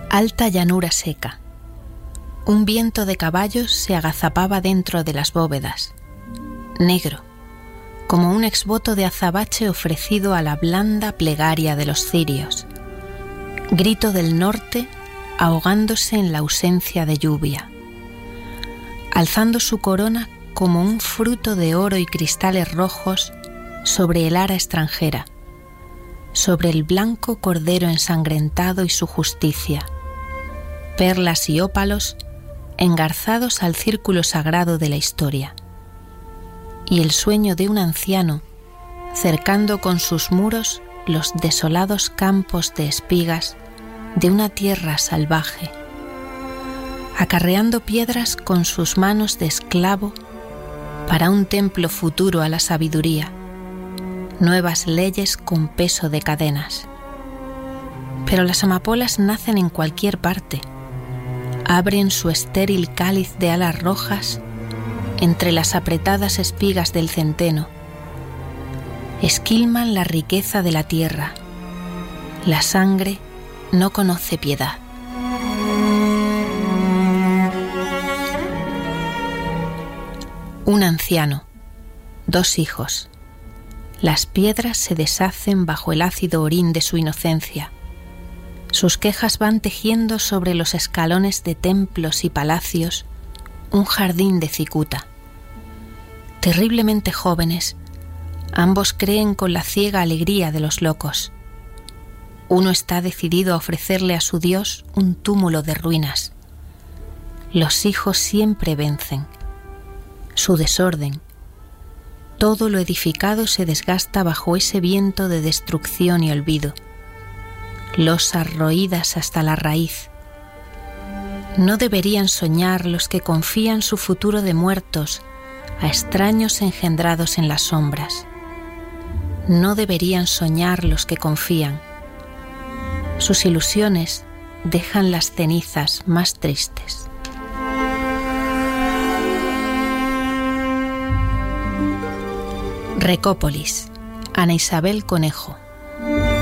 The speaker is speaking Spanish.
Alta llanura seca. Un viento de caballos se agazapaba dentro de las bóvedas, negro, como un exvoto de azabache ofrecido a la blanda plegaria de los cirios. Grito del norte ahogándose en la ausencia de lluvia, alzando su corona como un fruto de oro y cristales rojos sobre el ara extranjera, sobre el blanco cordero ensangrentado y su justicia, perlas y ópalos engarzados al círculo sagrado de la historia, y el sueño de un anciano cercando con sus muros los desolados campos de espigas de una tierra salvaje, acarreando piedras con sus manos de esclavo para un templo futuro a la sabiduría, nuevas leyes con peso de cadenas. Pero las amapolas nacen en cualquier parte, abren su estéril cáliz de alas rojas entre las apretadas espigas del centeno, esquilman la riqueza de la tierra, la sangre no conoce piedad. Un anciano, 2 hijos. Las piedras se deshacen bajo el ácido orín de su inocencia. Sus quejas van tejiendo sobre los escalones de templos y palacios un jardín de cicuta. Terriblemente jóvenes, ambos creen con la ciega alegría de los locos. Uno está decidido a ofrecerle a su Dios un túmulo de ruinas. Los hijos siempre vencen. Su desorden, todo lo edificado se desgasta bajo ese viento de destrucción y olvido. Losas roídas hasta la raíz. No deberían soñar los que confían su futuro de muertos a extraños engendrados en las sombras. No deberían soñar los que confían. Sus ilusiones dejan las cenizas más tristes. Recópolis, Ana Isabel Conejo.